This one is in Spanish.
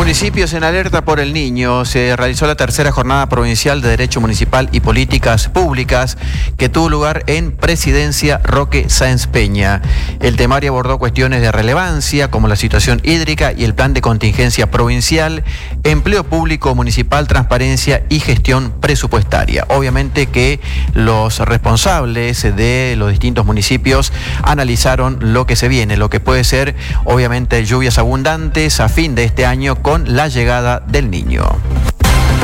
Municipios en alerta por el niño. Se realizó la tercera jornada provincial de Derecho Municipal y Políticas Públicas que tuvo lugar en Presidencia Roque Sáenz Peña. El temario abordó cuestiones de relevancia como la situación hídrica y el plan de contingencia provincial, empleo público municipal, transparencia y gestión presupuestaria. Obviamente que los responsables de los distintos municipios analizaron lo que se viene, lo que puede ser obviamente lluvias abundantes a fin de este año con la llegada del niño.